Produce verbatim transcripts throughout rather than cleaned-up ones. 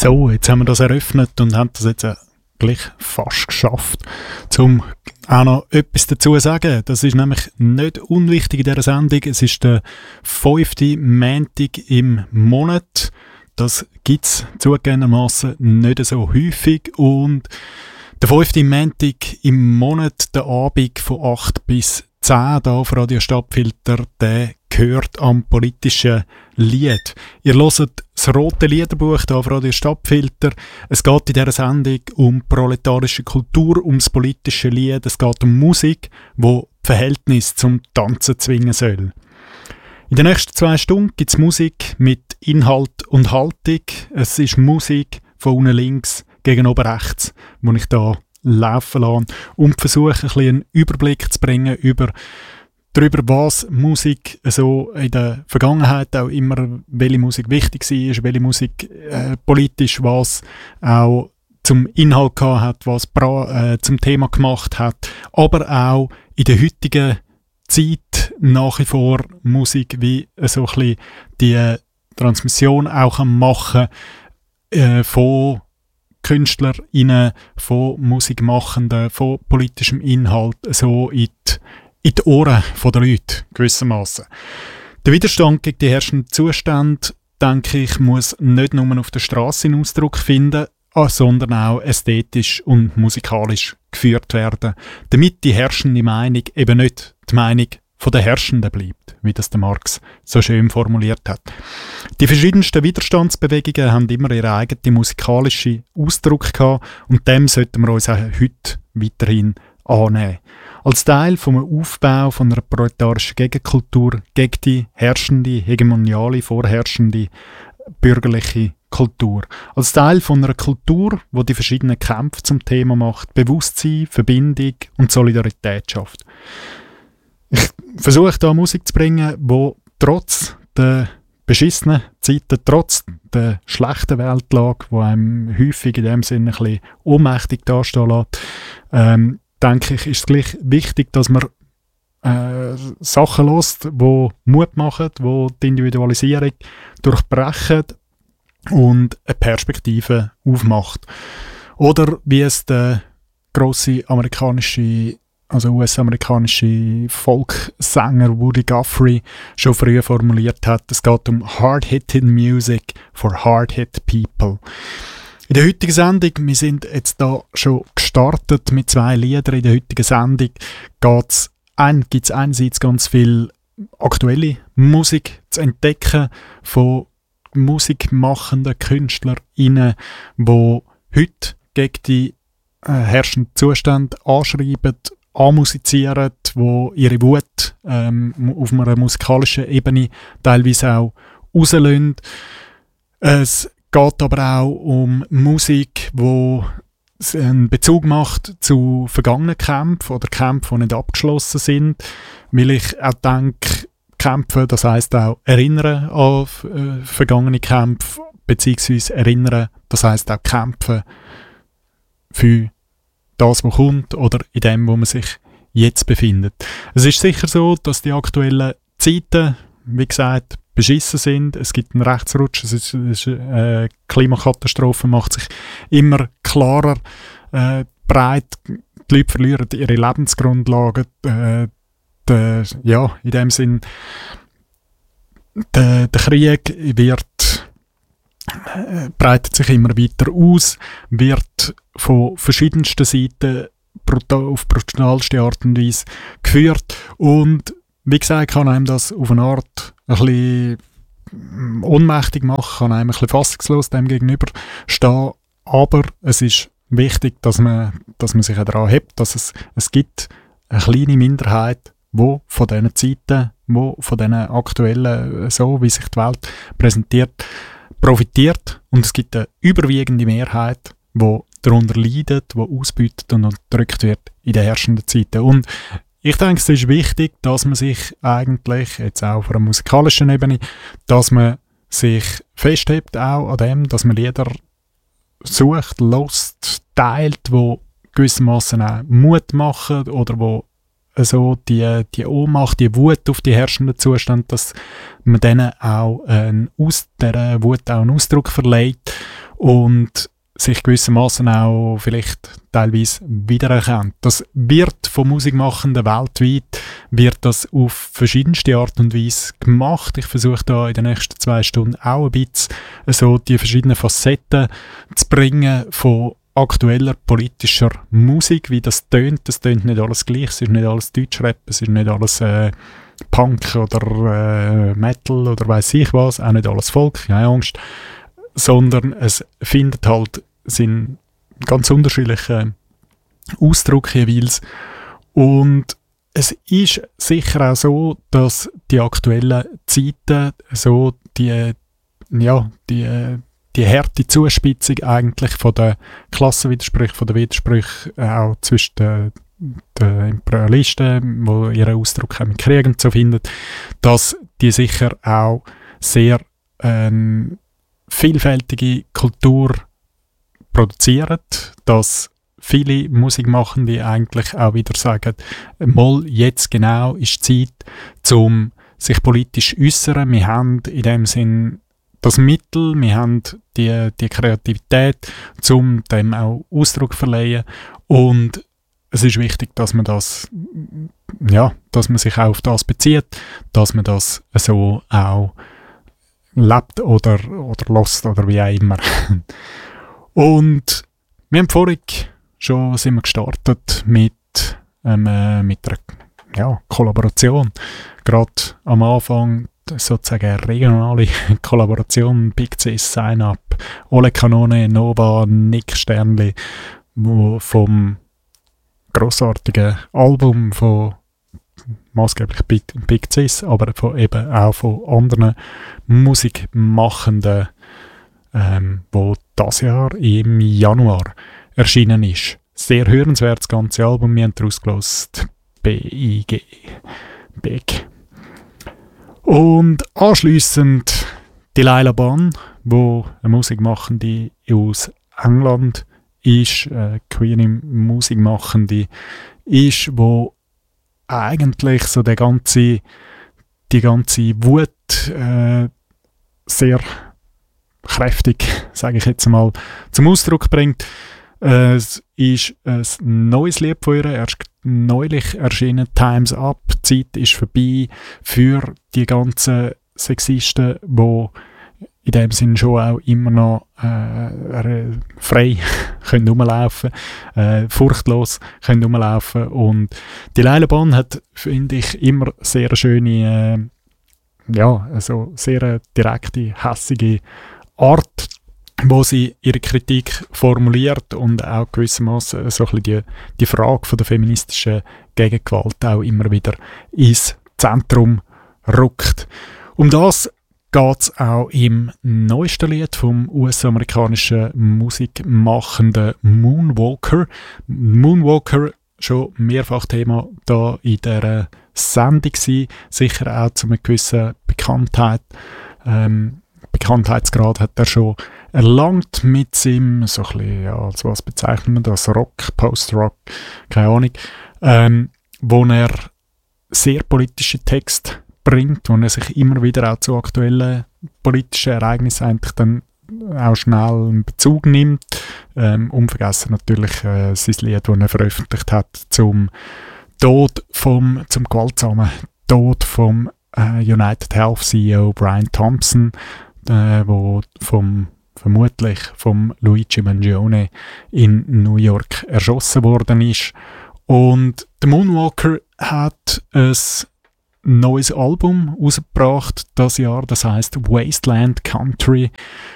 So, jetzt haben wir das eröffnet und haben das jetzt äh, gleich fast geschafft, um auch noch etwas dazu zu sagen. Das ist nämlich nicht unwichtig in dieser Sendung. Es ist der fünfte Montag im Monat. Das gibt es zugegebenermassen nicht so häufig. Und der fünfte Montag im Monat, der Abend von acht bis zehn hier auf Radio Stadtfilter, der gehört am politischen Lied. Ihr hört das rote Liederbuch hier auf Radio Stadtfilter. Es geht in dieser Sendung um proletarische Kultur, um das politische Lied. Es geht um Musik, die Verhältnis zum Tanzen zwingen soll. In den nächsten zwei Stunden gibt es Musik mit Inhalt und Haltung. Es ist Musik von unten links gegen oben rechts, die ich hier laufen lasse und versuche, ein bisschen einen Überblick zu bringen über darüber, was Musik so in der Vergangenheit auch immer, welche Musik wichtig war, welche Musik äh, politisch was auch zum Inhalt gehabt hat, was pra, äh, zum Thema gemacht hat, aber auch in der heutigen Zeit nach wie vor Musik wie äh, so ein bisschen die äh, Transmission auch am machen äh, von KünstlerInnen, von Musikmachenden, von politischem Inhalt so in die, in die Ohren der Leute gewissermaßen. Der Widerstand gegen die herrschenden Zustände, denke ich, muss nicht nur auf der Straße einen Ausdruck finden, sondern auch ästhetisch und musikalisch geführt werden, damit die herrschende Meinung eben nicht die Meinung von den Herrschenden bleibt, wie das der Marx so schön formuliert hat. Die verschiedensten Widerstandsbewegungen haben immer ihren eigenen musikalischen Ausdruck gehabt und dem sollten wir uns auch heute weiterhin annehmen. Als Teil vom Aufbau von einer proletarischen Gegenkultur gegen die herrschende, hegemoniale, vorherrschende bürgerliche Kultur. Als Teil von einer Kultur, die die verschiedenen Kämpfe zum Thema macht, Bewusstsein, Verbindung und Solidarität schafft. Ich versuche da Musik zu bringen, die trotz der beschissenen Zeiten, trotz der schlechten Weltlage, die einem häufig in dem Sinne ein bisschen ohnmächtig dastehen lässt, ähm, denke ich, ist es gleich wichtig, dass man äh, Sachen hört, die Mut machen, die die Individualisierung durchbrechen und eine Perspektive aufmacht. Oder wie es der grosse amerikanische also U S-amerikanische Folksänger Woody Guthrie schon früher formuliert hat. Es geht um Hard-Hitting Music for Hard-Hit People. In der heutigen Sendung, wir sind jetzt da schon gestartet mit zwei Liedern. In der heutigen Sendung gibt's ein, gibt's einerseits ganz viel aktuelle Musik zu entdecken von musikmachenden KünstlerInnen, die heute gegen die äh, herrschenden Zustände anschreiben, anmusizieren, wo ihre Wut ähm, auf einer musikalischen Ebene teilweise auch rauslösen. Es geht aber auch um Musik, wo einen Bezug macht zu vergangenen Kämpfen oder Kämpfen, die nicht abgeschlossen sind, weil ich auch denke, Kämpfe, das heisst auch erinnern an äh, vergangene Kämpfe, beziehungsweise erinnern, das heisst auch kämpfen für das, was kommt, oder in dem, wo man sich jetzt befindet. Es ist sicher so, dass die aktuellen Zeiten, wie gesagt, beschissen sind. Es gibt einen Rechtsrutsch, es ist, es ist, äh, Klimakatastrophe macht sich immer klarer äh, breit. Die Leute verlieren ihre Lebensgrundlagen. Äh, de, ja, in dem Sinn, der, der Krieg wird breitet sich immer weiter aus, wird von verschiedensten Seiten brutal, auf brutalste Art und Weise geführt und wie gesagt kann einem das auf eine Art ein bisschen ohnmächtig machen, kann einem ein bisschen fassungslos dem gegenüber stehen, aber es ist wichtig, dass man, dass man sich daran hebt, dass es, es gibt eine kleine Minderheit, die von diesen Zeiten, die von diesen aktuellen, so wie sich die Welt präsentiert, profitiert und es gibt eine überwiegende Mehrheit, die darunter leidet, die ausbeutet und unterdrückt wird in den herrschenden Zeiten. Und ich denke, es ist wichtig, dass man sich eigentlich, jetzt auch auf einer musikalischen Ebene, dass man sich festhebt auch an dem, dass man Lieder sucht, lost, teilt, die gewissermaßen auch Mut machen oder wo so die, die Ohnmacht, die Wut auf die herrschenden Zustände, dass man denen auch äh, aus dieser Wut auch einen Ausdruck verleiht und sich gewissermaßen auch vielleicht teilweise wiedererkennt. Das wird von Musikmachenden weltweit wird das auf verschiedenste Art und Weise gemacht. Ich versuche da in den nächsten zwei Stunden auch ein bisschen so die verschiedenen Facetten zu bringen von aktueller politischer Musik, wie das tönt. Das tönt nicht alles gleich, es ist nicht alles Deutschrap, es ist nicht alles äh, Punk oder äh, Metal oder weiss ich was, auch nicht alles Volk, keine Angst, sondern es findet halt sind ganz unterschiedliche Ausdrücke jeweils. Und es ist sicher auch so, dass die aktuellen Zeiten so die, ja, die, die harte Zuspitzung eigentlich von den Klassenwidersprüchen, von den Widersprüchen auch zwischen den, den Imperialisten, die ihren Ausdruck haben mit Kriegen zu finden, dass die sicher auch sehr ähm, vielfältige Kultur produzieren, dass viele Musikmachende eigentlich auch wieder sagen, mal jetzt genau ist die Zeit, um sich politisch zu äußern. Wir haben in dem Sinn das Mittel, wir haben die, die Kreativität, um dem auch Ausdruck zu verleihen. Und es ist wichtig, dass man das, ja, dass man sich auch auf das bezieht, dass man das so auch lebt oder, oder lässt oder wie auch immer. Und wir haben vorhin schon sind wir gestartet mit, ähm, äh, mit einer ja, Kollaboration. Gerade am Anfang sozusagen eine regionale Kollaboration, Big C Sign-Up, Ole Kanone, Nova, Nick Sternli, wo vom grossartigen Album von maßgeblich Big, Big Cis, aber von, eben auch von anderen Musikmachenden, ähm, wo das Jahr im Januar erschienen ist. Sehr hörenswert, das ganze Album. Wir haben daraus gehört, B I G. Big. Und anschliessend die Laila Ban, wo eine Musikmachende aus England ist, äh, queere Musikmachende ist, wo eigentlich so der ganze, die ganze Wut äh, sehr kräftig, sage ich jetzt mal, zum Ausdruck bringt. Äh, es ist ein neues Lied von ihr, erst neulich erschienen, Time's Up, die Zeit ist vorbei für die ganzen Sexisten, die in dem Sinn schon auch immer noch äh, frei können rumlaufen, äh, furchtlos können rumlaufen. Und die Laila Ban hat, finde ich, immer sehr schöne, äh, ja, also sehr direkte, hässige Art, wo sie ihre Kritik formuliert und auch gewissermaßen so ein bisschen die, die Frage von der feministischen Gegengewalt auch immer wieder ins Zentrum rückt. Um das geht es auch im neuesten Lied vom U S-amerikanischen Musikmachenden Moonwalker. Moonwalker, schon mehrfach Thema da in dieser Sendung gewesen, sicher auch zu einer gewissen Bekanntheit. Ähm, Bekanntheitsgrad hat er schon erlangt mit seinem, so ein bisschen, ja, als was bezeichnet man das, Rock, Post-Rock, keine Ahnung, ähm, wo er sehr politische Texte bringt, wo er sich immer wieder auch zu aktuellen politischen Ereignissen eigentlich dann auch schnell einen Bezug nimmt. Ähm, unvergessen natürlich äh, sein Lied, das er veröffentlicht hat zum Tod vom, zum gewaltsamen Tod vom äh, United Health C E O Brian Thompson, äh, wo vom vermutlich vom Luigi Mangione in New York erschossen worden ist. Und der Moonwalker hat ein neues Album rausgebracht das Jahr, das heißt Wasteland Country,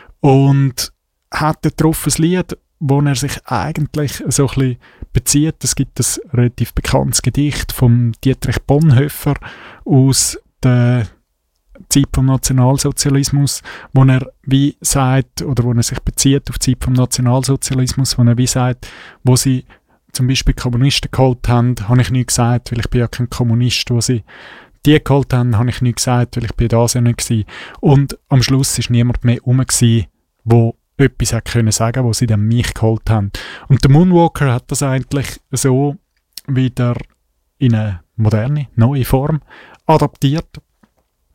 und hat darauf ein Lied, wo er sich eigentlich so ein bisschen bezieht. Es gibt ein relativ bekanntes Gedicht von Dietrich Bonhoeffer aus der Zeit vom Nationalsozialismus, wo er wie sagt, oder wo er sich bezieht auf die Zeit vom Nationalsozialismus, wo er wie sagt, wo sie zum Beispiel Kommunisten geholt haben, habe ich nicht gesagt, weil ich bin ja kein Kommunist, wo sie die geholt haben, habe ich nicht gesagt, weil ich bin da ja nicht gewesen. Und am Schluss war niemand mehr rum, der etwas hat können sagen, wo sie dann mich geholt haben. Und der Moonwalker hat das eigentlich so wieder in eine moderne, neue Form adaptiert.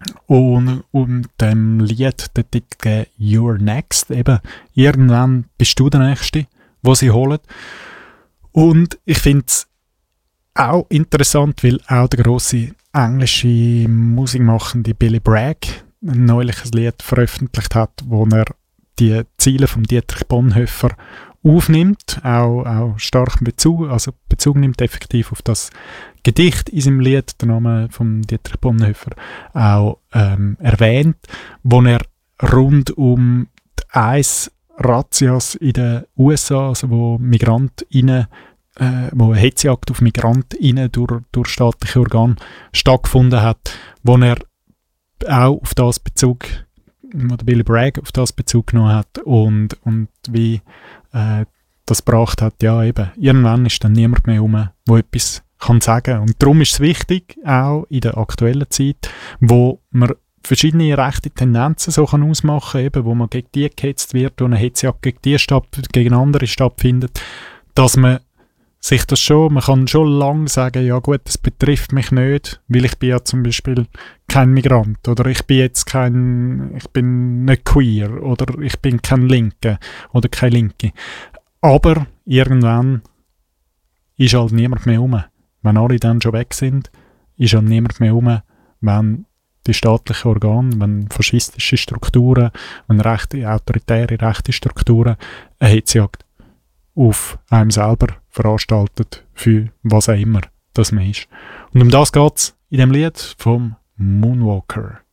Und, und dem Lied, der Titel You're Next, eben, irgendwann bist du der Nächste, wo sie holen. Und ich finde es auch interessant, weil auch der grosse englische Musikmachende Billy Bragg neulich ein Lied veröffentlicht hat, wo er die Ziele von Dietrich Bonhoeffer aufnimmt, auch, auch starken Bezug, also Bezug nimmt effektiv auf das Gedicht in seinem Lied, der Name von Dietrich Bonhoeffer, auch ähm, erwähnt, wo er rund um die Eis-Razzias in den U S A, also wo MigrantInnen, äh, wo eine Hetzjagd auf MigrantInnen durch, durch staatliche Organe stattgefunden hat, wo er auch auf das Bezug, wo der Billy Bragg auf das Bezug genommen hat und, und wie äh, das gebracht hat, ja eben, irgendwann ist dann niemand mehr rum, der etwas kann sagen. Und darum ist es wichtig, auch in der aktuellen Zeit, wo man verschiedene rechte Tendenzen so kann ausmachen kann, eben, wo man gegen die gehetzt wird, wo eine Hetzjagd gegen die statt, gegen andere stattfindet, dass man sich das schon, man kann schon lange sagen, ja gut, das betrifft mich nicht, weil ich bin ja zum Beispiel kein Migrant oder ich bin jetzt kein, ich bin nicht queer oder ich bin kein Linke oder keine Linke. Aber irgendwann ist halt niemand mehr rum. Wenn alle dann schon weg sind, ist halt niemand mehr rum, wenn die staatlichen Organe, wenn faschistische Strukturen, wenn rechte, autoritäre rechte Strukturen eine Hetzjagd auf einem selber veranstaltet, für was auch immer das man ist. Und um das geht es in dem Lied vom Moonwalker.